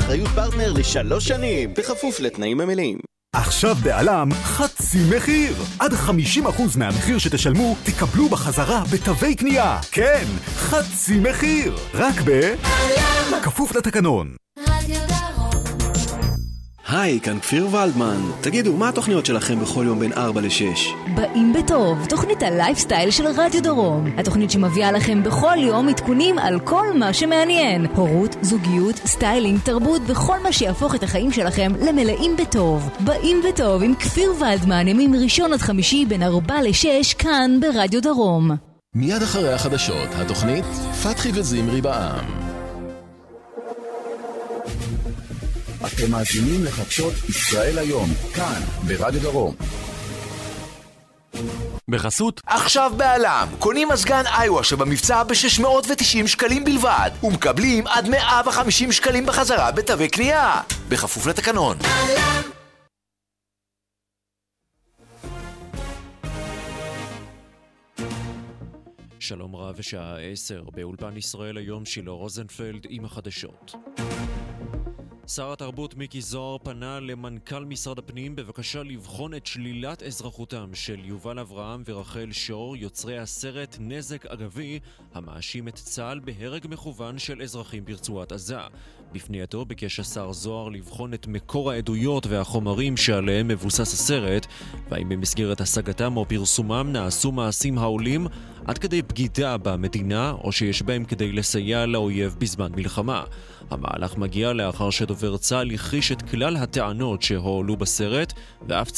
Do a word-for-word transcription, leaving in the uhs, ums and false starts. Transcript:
באחריות פרטנר לשלוש שנים, בכפוף לתנאים המלאים. עכשיו בעלם חצי מחיר. עד חמישים אחוז מהמחיר שתשלמו תקבלו בחזרה בתווי קנייה. כן, חצי מחיר. רק בעלם. כפוף לתקנון. היי, כאן כפיר ולדמן. תגידו, מה התוכניות שלכם בכל יום בין ארבע לשש? באים בטוב, תוכנית הלייפסטייל של רדיו דרום. התוכנית שמביאה לכם בכל יום עדכונים על כל מה שמעניין. הורות, זוגיות, סטיילינג, תרבות וכל מה שיהפוך את החיים שלכם למלאים בטוב. באים בטוב עם כפיר ולדמן, ימים ראשון עד חמישי בין ארבע לשש, כאן ברדיו דרום. מיד אחרי החדשות, התוכנית פתחי וזמרי בעם. אתם מאזינים לחדשות ישראל היום, כאן, ברדיו דרום. בחסות עכשיו בעלם, קונים מזגן איווה שבמבצע ב-שש מאות ותשעים שקלים בלבד ומקבלים עד מאה וחמישים שקלים בחזרה בתווי קנייה, בכפוף לתקנון. שלום רב, ושעה עשר באולפן ישראל היום, שילה רוזנפלד עם החדשות. שר התרבות מיקי זוהר פנה למנכ"ל משרד הפנים בבקשה לבחון את שלילת אזרחותם של יובל אברהם ורחל שור, יוצרי הסרט נזק אגבי, המאשים את צה"ל בהרג מכוון של אזרחים ברצועת עזה. בפנייתו ביקש השר זוהר לבחון את מקור העדויות והחומרים שעליהם מבוסס הסרט, והאם במסגרת השגתם או פרסומם נעשו מעשים העולים עד כדי בגידה במדינה, או שיש בהם כדי לסייע לאויב בזמן מלחמה. המהלך מגיע לאחר שדובר צה"ל הכחיש את כלל הטענות שהועלו בסרט, ואף